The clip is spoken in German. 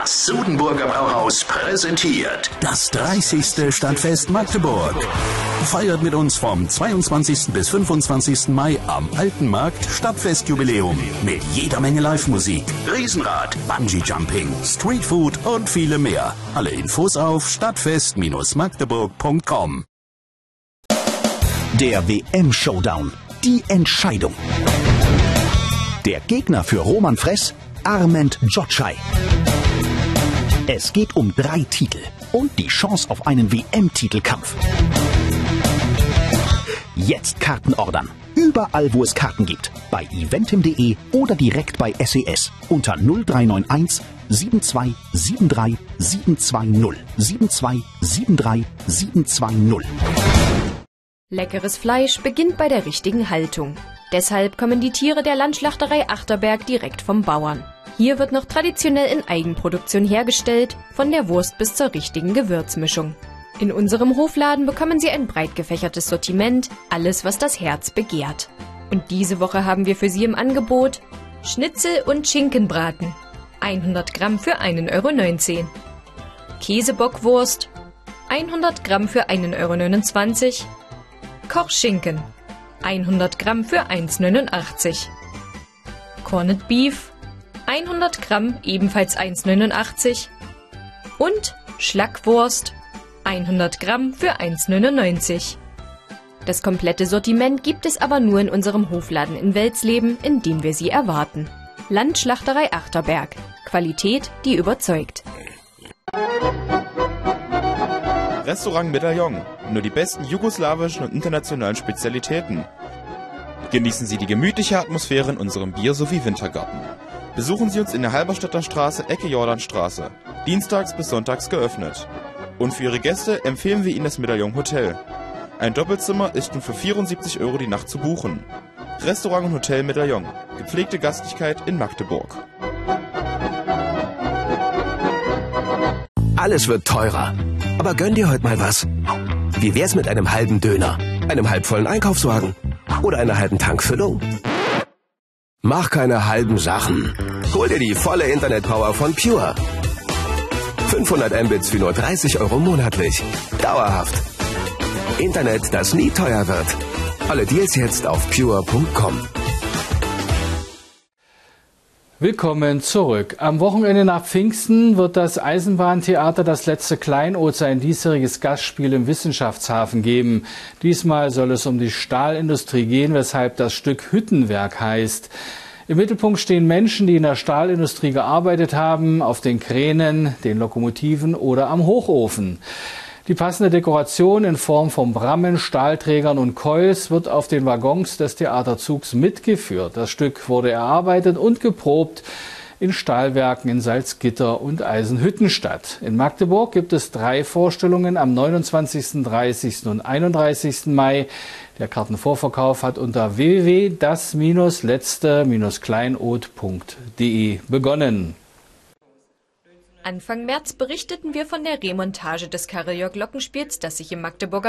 Das Sudenburger Brauhaus präsentiert das 30. Stadtfest Magdeburg. Feiert mit uns vom 22. bis 25. Mai am Alten Markt Stadtfestjubiläum mit jeder Menge Live-Musik, Riesenrad, Bungee-Jumping, Streetfood und viele mehr. Alle Infos auf stadtfest-magdeburg.com. Der WM-Showdown. Die Entscheidung. Der Gegner für Roman Fress, Armand Jotschai. Es geht um 3 Titel und die Chance auf einen WM-Titelkampf. Jetzt Karten ordern. Überall, wo es Karten gibt. Bei eventim.de oder direkt bei SES unter 0391 72 73 720 72 73 720. Leckeres Fleisch beginnt bei der richtigen Haltung. Deshalb kommen die Tiere der Landschlachterei Achterberg direkt vom Bauern. Hier wird noch traditionell in Eigenproduktion hergestellt, von der Wurst bis zur richtigen Gewürzmischung. In unserem Hofladen bekommen Sie ein breit gefächertes Sortiment, alles was das Herz begehrt. Und diese Woche haben wir für Sie im Angebot Schnitzel und Schinkenbraten, 100 Gramm für 1,19 €. Käsebockwurst, 100 Gramm für 1,29 €. Kochschinken, 100 Gramm für 1,89 €. Corned Beef, 100 Gramm, ebenfalls 1,89 €. Und Schlackwurst, 100 Gramm für 1,99 €. Das komplette Sortiment gibt es aber nur in unserem Hofladen in Welsleben, in dem wir Sie erwarten. Landschlachterei Achterberg. Qualität, die überzeugt. Restaurant Medaillon. Nur die besten jugoslawischen und internationalen Spezialitäten. Genießen Sie die gemütliche Atmosphäre in unserem Bier- sowie Wintergarten. Besuchen Sie uns in der Halberstadter Straße, Ecke Jordanstraße. Dienstags bis sonntags geöffnet. Und für Ihre Gäste empfehlen wir Ihnen das Medaillon Hotel. Ein Doppelzimmer ist nun für 74 € die Nacht zu buchen. Restaurant und Hotel Medaillon. Gepflegte Gastlichkeit in Magdeburg. Alles wird teurer. Aber gönn dir heute mal was. Wie wär's mit einem halben Döner, einem halbvollen Einkaufswagen oder einer halben Tankfüllung? Mach keine halben Sachen. Hol dir die volle Internetpower von Pure. 500 Mbits für nur 30 € monatlich. Dauerhaft. Internet, das nie teuer wird. Alle Deals jetzt auf pure.com. Willkommen zurück. Am Wochenende nach Pfingsten wird das Eisenbahntheater Das letzte Kleinod sein diesjähriges Gastspiel im Wissenschaftshafen geben. Diesmal soll es um die Stahlindustrie gehen, weshalb das Stück Hüttenwerk heißt. Im Mittelpunkt stehen Menschen, die in der Stahlindustrie gearbeitet haben, auf den Kränen, den Lokomotiven oder am Hochofen. Die passende Dekoration in Form von Brammen, Stahlträgern und Coils wird auf den Waggons des Theaterzugs mitgeführt. Das Stück wurde erarbeitet und geprobt in Stahlwerken in Salzgitter und Eisenhüttenstadt. In Magdeburg gibt es 3 Vorstellungen am 29., 30. und 31. Mai. Der Kartenvorverkauf hat unter www.das-letzte-kleinod.de begonnen. Anfang März berichteten wir von der Remontage des Carillon-Glockenspiels, das sich im Magdeburger